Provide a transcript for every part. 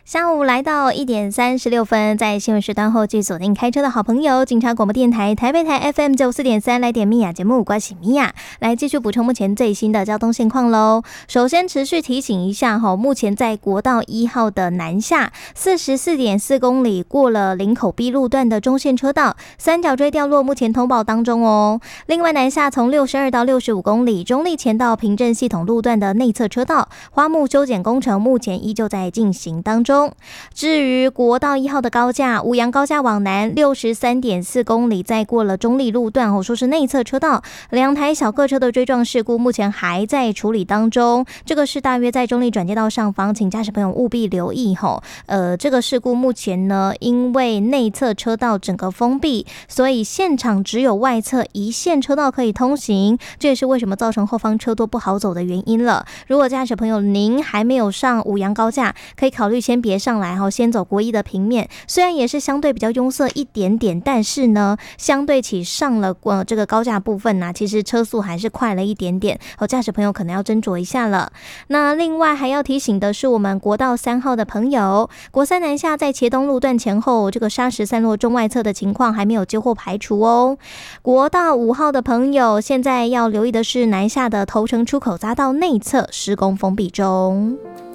下午来到1点36分，在新闻时段后继续锁定开车的好朋友，警察广播电台台北台 FM 94.3来点米雅节目，关系米雅来继续补充目前最新的交通现况喽。首先持续提醒一下目前在国道1号的南下44.4公里过了林口 B 路段的中线车道，三角锥掉落，目前通报当中哦。另外南下从62到65公里中立前到平镇系统路段的内侧车道，花木修剪工程目前依旧在进行当中。至于国道1号的高架，五杨高架往南63.4公里，在过了中立路段说是内侧车道，两台小客车的追撞事故目前还在处理当中。这个是大约在中立转接道上方，请驾驶朋友务必留意这个事故目前呢，因为内侧车道整个封闭，所以现场只有外侧一线车道可以通行，这也是为什么造成后方车多不好走的原因了。如果驾驶朋友您还没有上五杨高架，可以考虑先别上来先走国一的平面，虽然也是相对比较拥塞一点点，但是呢，相对起上了这个高架部分其实车速还是快了一点点，驾驶朋友可能要斟酌一下了。那另外还要提醒的是，我们国道3号的朋友，国三南下在茄东路段前后，这个砂石散落中外侧的情况还没有接获排除哦。国道5号的朋友，现在要留意的是南下的头城出口匝道内侧施工封闭中。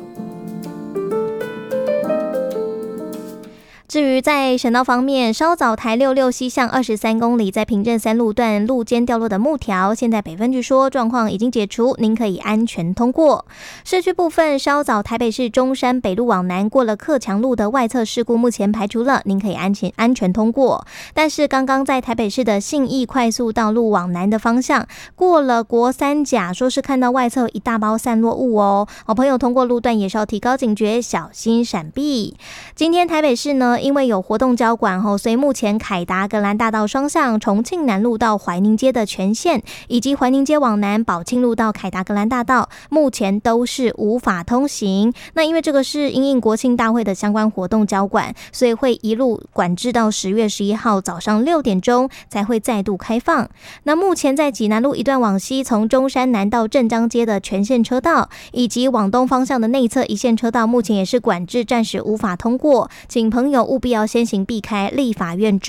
至于在省道方面，稍早台66西向23公里，在平镇3路段路肩掉落的木条，现在北分局说状况已经解除，您可以安全通过。市区部分，稍早台北市中山北路往南过了克强路的外侧事故目前排除了，您可以安全通过。但是刚刚在台北市的信义快速道路往南的方向，过了国三甲，说是看到外侧一大包散落物哦，好朋友通过路段也是要提高警觉，小心闪避。今天台北市呢，因为有活动交管所以目前凯达格兰大道双向、重庆南路到怀宁街的全线，以及怀宁街往南宝庆路到凯达格兰大道，目前都是无法通行。那因为这个是因应国庆大会的相关活动交管，所以会一路管制到10月11号早上6点钟才会再度开放。那目前在济南路一段往西，从中山南到镇江街的全线车道，以及往东方向的内侧一线车道，目前也是管制，暂时无法通过，请朋友务必要先行避开立法院